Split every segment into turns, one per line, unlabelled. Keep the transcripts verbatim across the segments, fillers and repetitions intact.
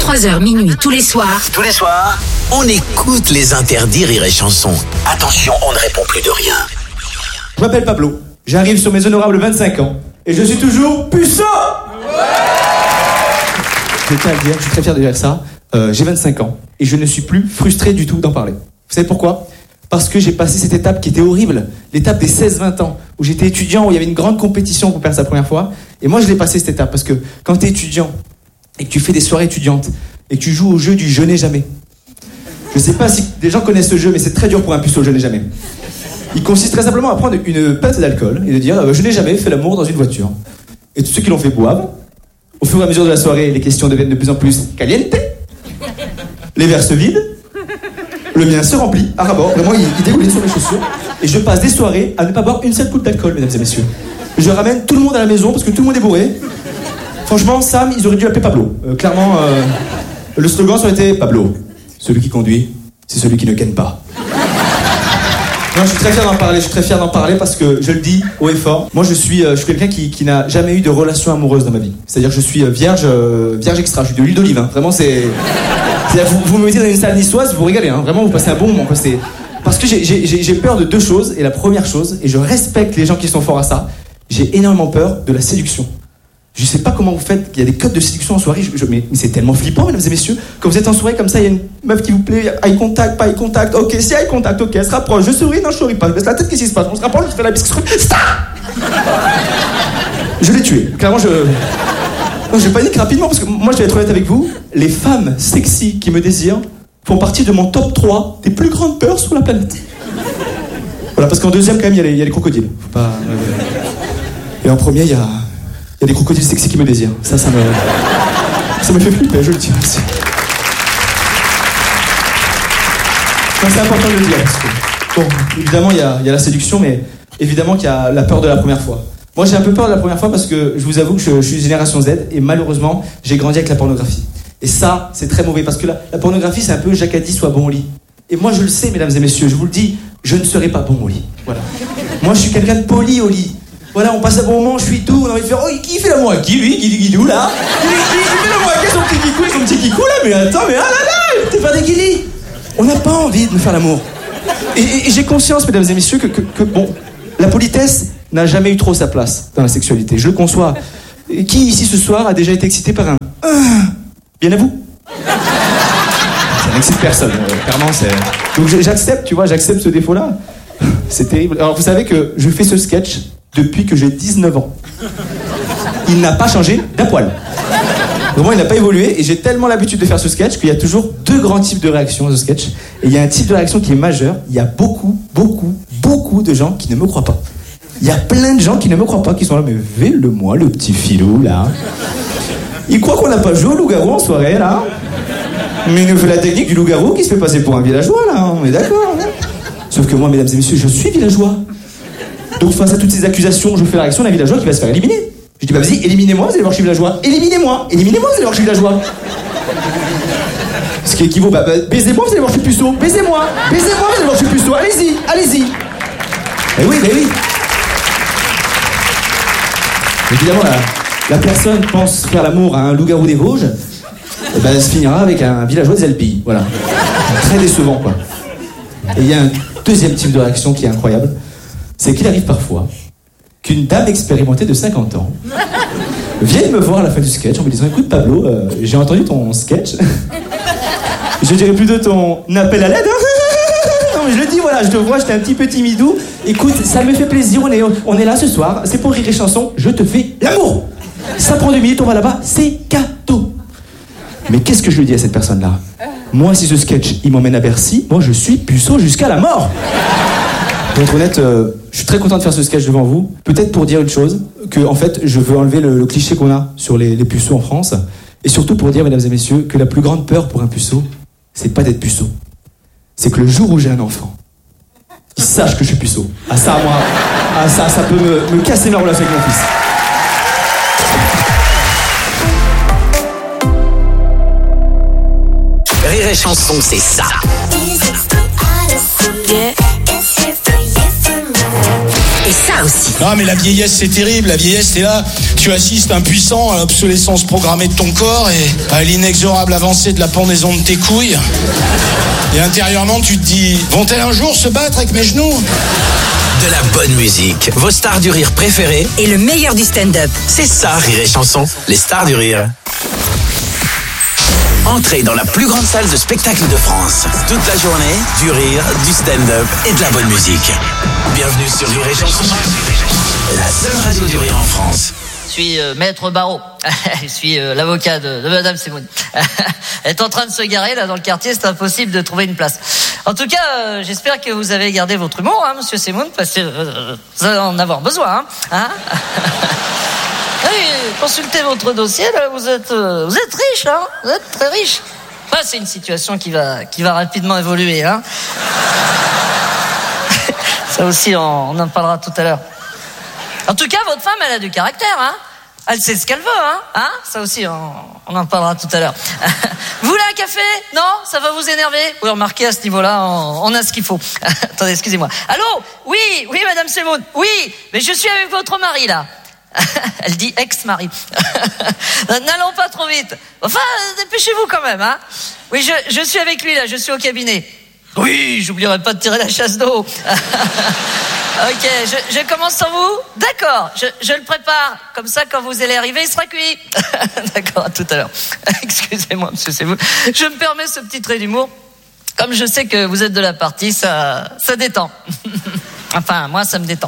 vingt-trois heures minuit tous les soirs.
Tous les soirs, on écoute les interdits Rire et Chanson. Attention, on ne répond plus de rien.
Je m'appelle Pablo, j'arrive sur mes honorables vingt-cinq ans et je suis toujours puceau. Je tiens à le dire, je suis très fier de dire ça. Euh, j'ai vingt-cinq ans et je ne suis plus frustré du tout d'en parler. Vous savez pourquoi ? Parce que j'ai passé cette étape qui était horrible, l'étape des seize vingt ans, où j'étais étudiant, où il y avait une grande compétition pour faire sa première fois. Et moi, je l'ai passé cette étape, parce que quand tu es étudiant, et que tu fais des soirées étudiantes, et que tu joues au jeu du je n'ai jamais. Je sais pas si des gens connaissent ce jeu, mais c'est très dur pour un puceau, je n'ai jamais. Il consiste très simplement à prendre une pinte d'alcool, et de dire euh, je n'ai jamais fait l'amour dans une voiture. Et tous ceux qui l'ont fait boivent. Au fur et à mesure de la soirée, les questions deviennent de plus en plus caliente. Les verres se vident. Le mien se remplit à ras-bord, vraiment il, il dégouline sur mes chaussures. Et je passe des soirées à ne pas boire une seule goutte d'alcool, mesdames et messieurs. Je ramène tout le monde à la maison parce que tout le monde est bourré. Franchement, Sam, ils auraient dû l'appeler Pablo. Euh, clairement, euh, le slogan ça aurait été Pablo. Celui qui conduit, c'est celui qui ne ken pas. Non, je suis très fier d'en parler, je suis très fier d'en parler parce que je le dis haut et fort. Moi, je suis, euh, je suis quelqu'un qui, qui n'a jamais eu de relation amoureuse dans ma vie. C'est-à-dire que je suis euh, vierge, euh, vierge extra, je suis de l'huile d'olive. Hein. Vraiment, c'est... c'est-à-dire vous, vous me mettez dans une salle niçoise, vous vous régalez. Hein. Vraiment, vous passez un bon moment. Quoi. C'est... Parce que j'ai, j'ai, j'ai peur de deux choses. Et la première chose, et je respecte les gens qui sont forts à ça, j'ai énormément peur de la séduction. Je sais pas comment vous faites, il y a des codes de séduction en soirée, je, je, mais, mais c'est tellement flippant, mesdames et messieurs. Quand vous êtes en soirée comme ça, il y a une meuf qui vous plaît, eye contact, pas eye contact, ok, si eye contact, ok, elle se rapproche, je souris, non je souris pas, je baisse la tête, qu'est-ce qui se passe ? On se rapproche, je fais la biscuit, stop ! Je l'ai tué, clairement je... Non, je panique rapidement parce que moi je vais être honnête avec vous, les femmes sexy qui me désirent font partie de mon top trois des plus grandes peurs sur la planète. Voilà, parce qu'en deuxième quand même, il y a les, il y a les crocodiles. Faut pas... Et en premier, il y a... Il y a des crocodiles sexy qui me désirent. Ça, ça me... Ça me fait flipper, je le dis aussi. Non, c'est important de le dire, parce que... Bon, évidemment, il y a, il y a la séduction, mais évidemment qu'il y a la peur de la première fois. Moi, j'ai un peu peur de la première fois parce que je vous avoue que je, je suis génération Z, et malheureusement, j'ai grandi avec la pornographie. Et ça, c'est très mauvais, parce que la, la pornographie, c'est un peu Jacques a dit, sois bon au lit. Et moi, je le sais, mesdames et messieurs, je vous le dis, je ne serai pas bon au lit. Voilà. Moi, je suis quelqu'un de poli au lit. Voilà, on passe un bon moment, je suis doux, on a envie de faire, oh, qui fait l'amour avec qui, lui, Guidou Guidou, là qui, qui, qui fait l'amour avec son petit kikou, son petit kikou, là, mais attends, mais ah là là, t'es pas des guilis. On n'a pas envie de me faire l'amour. Et, et, et j'ai conscience, mesdames et messieurs, que, que, que, bon, la politesse n'a jamais eu trop sa place dans la sexualité, je le conçois. Et qui, ici, ce soir, a déjà été excité par un... Ah, bien à vous. Ça n'excite personne, euh, clairement, c'est... Donc j'accepte, tu vois, j'accepte ce défaut-là. C'est terrible. Alors, vous savez que je fais ce sketch depuis que j'ai dix-neuf ans. Il n'a pas changé d'un poil. Vraiment, il n'a pas évolué. Et j'ai tellement l'habitude de faire ce sketch qu'il y a toujours deux grands types de réactions à ce sketch. Et il y a un type de réaction qui est majeur. Il y a beaucoup, beaucoup, beaucoup de gens qui ne me croient pas. Il y a plein de gens qui ne me croient pas, qui sont là, mais vele-moi, le petit filou, là. Il croit qu'on n'a pas joué au loup-garou en soirée, là. Mais il nous fait la technique du loup-garou qui se fait passer pour un villageois, là. On est d'accord, hein. Sauf que moi, mesdames et messieurs, je suis villageois. Donc face à toutes ces accusations, je fais la réaction d'un villageois qui va se faire éliminer. Je dis bah vas-y, éliminez-moi, vous allez voir je suis villageois. Éliminez-moi, éliminez-moi, vous allez voir je suis villageois. Ce qui équivaut, bah, bah baisez-moi, vous allez voir je suis puceau. Baisez-moi, baisez-moi, vous allez voir je suis puceau. Allez-y, allez-y. Eh oui, eh oui. Évidemment, la, la personne pense faire l'amour à un loup-garou des Vosges, et bah elle se finira avec un villageois des Alpilles. Voilà. Très décevant, quoi. Et il y a un deuxième type de réaction qui est incroyable. C'est qu'il arrive parfois qu'une dame expérimentée de cinquante ans vienne me voir à la fin du sketch en me disant « Écoute Pablo, euh, j'ai entendu ton sketch. Je dirais plutôt ton appel à l'aide. Non mais je le dis, voilà, je te vois, j'étais un petit peu timidou. Écoute, ça me fait plaisir, on est, on est là ce soir, c'est pour Rire et Chanson, je te fais l'amour. Ça prend deux minutes, on va là-bas, c'est cadeau. » Mais qu'est-ce que je lui dis à cette personne-là ? Moi, si ce sketch, il m'emmène à Bercy, moi je suis puceau jusqu'à la mort. Pour être honnête, euh, je suis très content de faire ce sketch devant vous. Peut-être pour dire une chose, que en fait, je veux enlever le, le cliché qu'on a sur les, les puceaux en France. Et surtout pour dire, mesdames et messieurs, que la plus grande peur pour un puceau, c'est pas d'être puceau. C'est que le jour où j'ai un enfant, il sache que je suis puceau. Ah ça, moi, ah, ça, ça peut me, me casser ma relation avec mon fils.
Rire et Chanson, c'est ça.
Et ça aussi.
Non, mais la vieillesse, c'est terrible. La vieillesse, t'es là, tu assistes impuissant à l'obsolescence programmée de ton corps et à l'inexorable avancée de la pendaison de tes couilles. Et intérieurement, tu te dis, vont-elles un jour se battre avec mes genoux ?
De la bonne musique, vos stars du rire préférées.
Et le meilleur du stand-up.
C'est ça, Rire et Chanson, les stars du rire. Entrez dans la plus grande salle de spectacle de France. Toute la journée, du rire, du stand-up et de la bonne musique. Bienvenue sur Rire et Chanson, la seule radio du rire en France.
Je suis euh, maître Barreau. Je suis euh, l'avocat de, de Madame Semoun. Elle est en train de se garer là dans le quartier, c'est impossible de trouver une place. En tout cas, euh, j'espère que vous avez gardé votre humour, hein, Monsieur Semoun, parce que euh, vous allez en avoir besoin. Hein, hein oui, consultez votre dossier, là, vous êtes, euh, vous êtes riche, hein, vous êtes très riche. Enfin, c'est une situation qui va, qui va rapidement évoluer. Hein. Ça aussi, on, on en parlera tout à l'heure. En tout cas, votre femme, elle a du caractère, hein. Elle sait ce qu'elle veut, hein. hein Ça aussi, on, on en parlera tout à l'heure. Vous voulez un café ? Non ? Ça va vous énerver ? Oui, remarquez, à ce niveau-là, on, on a ce qu'il faut. Attendez, excusez-moi. Allô ? Oui, oui, Madame Semoun. Oui, mais je suis avec votre mari, là. Elle dit ex-mari. N'allons pas trop vite. Enfin, dépêchez-vous quand même, hein. Oui, je, je suis avec lui, là, je suis au cabinet. Oui, j'oublierai pas de tirer la chasse d'eau. Ok, je, je commence sans vous. D'accord, je, je le prépare. Comme ça, quand vous allez arriver, il sera cuit. D'accord, à tout à l'heure. Excusez-moi, monsieur, c'est vous. Je me permets ce petit trait d'humour. Comme je sais que vous êtes de la partie, ça, ça détend. Enfin, moi, ça me détend.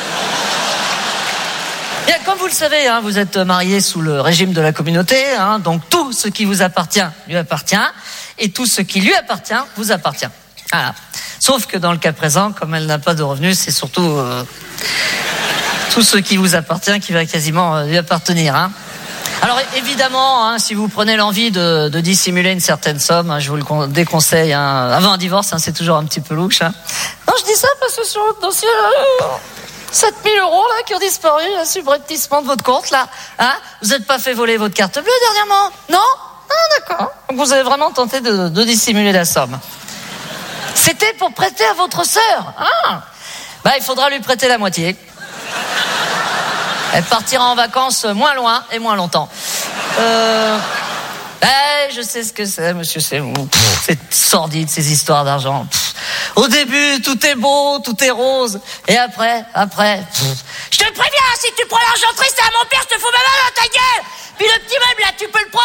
Bien, comme vous le savez, hein, vous êtes marié sous le régime de la communauté, hein, donc tout ce qui vous appartient lui appartient, et tout ce qui lui appartient vous appartient. Voilà. Sauf que dans le cas présent, comme elle n'a pas de revenus, c'est surtout euh, tout ce qui vous appartient qui va quasiment euh, lui appartenir. Hein. Alors évidemment, hein, si vous prenez l'envie de, de dissimuler une certaine somme, hein, je vous le déconseille. Hein, avant un divorce, hein, c'est toujours un petit peu louche. Hein. Non, je dis ça parce que sur votre dossier, euh, sept mille euros là qui ont disparu, un subrepticement de votre compte là. Hein, vous n'êtes pas fait voler votre carte bleue dernièrement ? Non ? Ah d'accord. Donc vous avez vraiment tenté de, de dissimuler la somme. C'était pour prêter à votre sœur. Ah. Bah, il faudra lui prêter la moitié. Elle partira en vacances moins loin et moins longtemps. Euh... Eh, je sais ce que c'est, monsieur Semoun. C'est sordide, ces histoires d'argent. Pff. Au début, tout est beau, tout est rose. Et après, après... Pff. Je te préviens, si tu prends l'argent triste à mon père, je te fous ma main dans ta gueule. Puis le petit meuble, là, tu peux le prendre.